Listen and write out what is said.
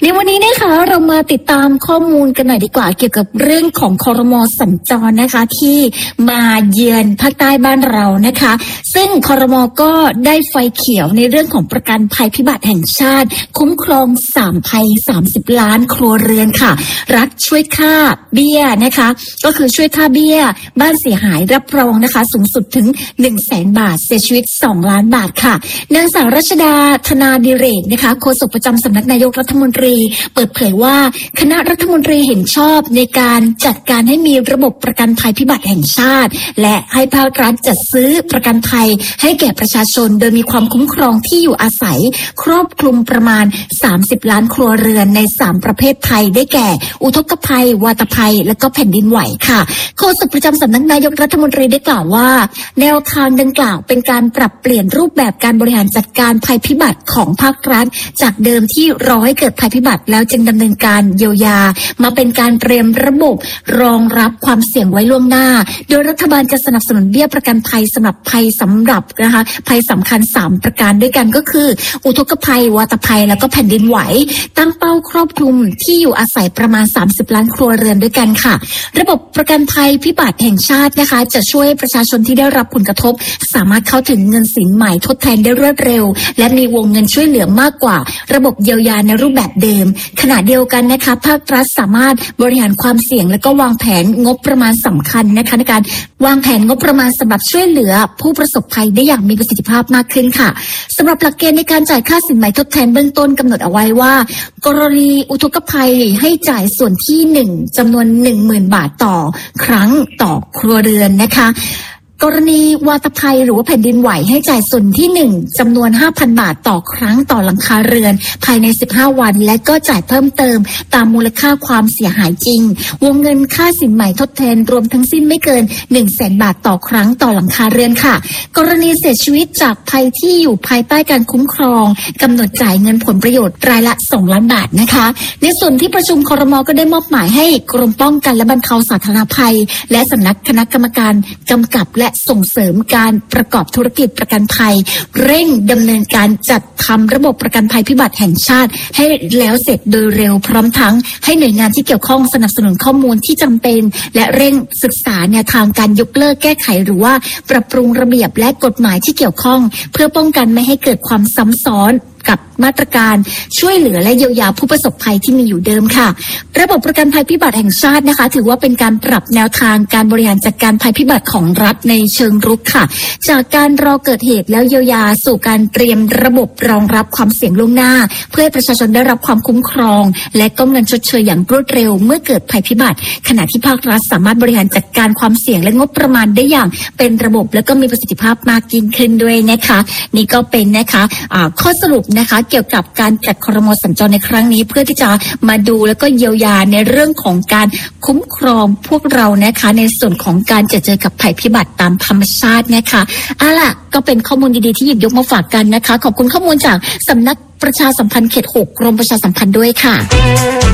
ในวันนี้นะคะเรามาติดตามข้อมูลกันหน่อยดีกว่าเกี่ยวกับเรื่องของครม.สัญจรนะคะที่มาเยือนภาคใต้บ้านเรานะคะซึ่งครม.ก็ได้ไฟเขียวในเรื่องของประกันภัยพิบัติแห่งชาติคุ้มครอง3ภัย30 ล้านครัวเรือนค่ะรัฐช่วยค่าเบี้ยนะคะก็คือช่วยค่าเบี้ยบ้านเสียหายรับรองนะคะสูงสุดถึง 100,000 บาทเสียชีวิต2 ล้านบาทค่ะนางสาวรัชดาธนาดิเรกนะคะโฆษกประจำสำนักนายกรัฐมนตรีเปิดเผยว่าคณะรัฐมนตรีเห็นชอบในการจัดการให้มีระบบประกันภัยพิบัติแห่งชาติและให้ภาครัฐจัดซื้อประกันภัยให้แก่ประชาชนโดยมีความคุ้มครองที่อยู่อาศัยครอบคลุมประมาณ30 ล้านครัวเรือนใน3ประเภทภัยได้แก่อุทกภัยวาตภัยและก็แผ่นดินไหวค่ะโฆษกประจำสำนักนายกรัฐมนตรีได้กล่าวว่าแนวทางดังกล่าวเป็นการปรับเปลี่ยนรูปแบบการบริหารจัดการภัยพิบัติของภาครัฐจากเดิมที่รอให้เกิดภัยพิบัติแล้วจึงดำเนินการเยียวยามาเป็นการเตรียมระบบรองรับความเสี่ยงไว้ล่วงหน้าโดยรัฐบาลจะสนับสนุนเบี้ยประกันภัยสำหรับภัยสำหรับนะคะภัยสำคัญ3ประการด้วยกันก็คืออุทกภัยวาตภัยแล้วก็แผ่นดินไหวตั้งเป้าครอบคลุมที่อยู่อาศัยประมาณ30 ล้านครัวเรือนด้วยกันค่ะระบบประกันภัยพิบัติแห่งชาตินะคะจะช่วยประชาชนที่ได้รับผลกระทบสามารถเข้าถึงเงินสินใหม่ทดแทนได้รวดเร็วและมีวงเงินช่วยเหลือมากกว่าระบบเยียวยาในรูปแบบเดิมขณะเดียวกันนะคะภาครัฐสามารถบริหารความเสี่ยงและก็วางแผนงบประมาณสำคัญนะคะในการวางแผนงบประมาณสำหรับช่วยเหลือผู้ประสบภัยได้อย่างมีประสิทธิภาพมากขึ้นค่ะสำหรับหลักเกณฑ์ในการจ่ายค่าสินใหม่ทดแทนเบื้องต้นกำหนดเอาไว้ว่ากรณีอุทกภัยให้จ่ายส่วนที่1จำนวน 10,000 บาทต่อครั้งต่อครัวเรือนนะคะกรณีวาตภัยหรือว่าแผ่นดินไหวให้จ่ายส่วนที่1จำนวน 5,000 บาทต่อครั้งต่อหลังคาเรือนภายใน15 วันและก็จ่ายเพิ่มเติมตามมูลค่าความเสียหายจริงวงเงินค่าสินใหม่ทดแทนรวมทั้งสิ้นไม่เกิน 100,000 บาทต่อครั้งต่อหลังคาเรือนค่ะกรณีเสียชีวิตจากภัยที่อยู่ภายใต้การคุ้มครองกำหนดจ่ายเงินผลประโยชน์รายละ2 ล้านบาทนะคะในส่วนที่ประชุมครม.ก็ได้มอบหมายให้กรมป้องกันและบรรเทาสาธารณภัยและสำนักคณะกรรมการกำกับและส่งเสริมการประกอบธุรกิจประกันภัยเร่งดำเนินการจัดทำระบบประกันภัยพิบัติแห่งชาติให้แล้วเสร็จโดยเร็วพร้อมทั้งให้หน่วยงานที่เกี่ยวข้องสนับสนุนข้อมูลที่จำเป็นและเร่งศึกษาแนวทางการยกเลิกแก้ไขหรือว่าปรับปรุงระเบียบและกฎหมายที่เกี่ยวข้องเพื่อป้องกันไม่ให้เกิดความซ้ำซ้อนกับมาตรการช่วยเหลือและเยียวยาผู้ประสบภัยที่มีอยู่เดิมค่ะระบบประกันภัยพิบัติแห่งชาตินะคะถือว่าเป็นการปรับแนวทางการบริหารจัดการภัยพิบัติของรัฐในเชิงรุกค่ะจากการรอเกิดเหตุแล้วเยียวยาสู่การเตรียมระบบรองรับความเสี่ยงล่วงหน้าเพื่อให้ประชาชนได้รับความคุ้มครองและก็เงินชดเชยอย่างรวดเร็วเมื่อเกิดภัยพิบัติขณะที่ภาครัฐสามารถบริหารจัดการความเสี่ยงและงบประมาณได้อย่างเป็นระบบและก็มีประสิทธิภาพมากยิ่งขึ้นด้วยนะคะนี่ก็เป็นนะคะข้อสรุปนะคะเกี่ยวกับการจัดครม.สัญจรในครั้งนี้เพื่อที่จะมาดูแล้วก็เยียวยาในเรื่องของการคุ้มครองพวกเรานะคะในส่วนของการเจอกับภัยพิบัติตามธรรมชาตินะคะล่ะก็เป็นข้อมูลดีๆที่หยิบยกมาฝากกันนะคะขอบคุณข้อมูลจากสำนักประชาสัมพันธ์เขต 6 กรมประชาสัมพันธ์ด้วยค่ะ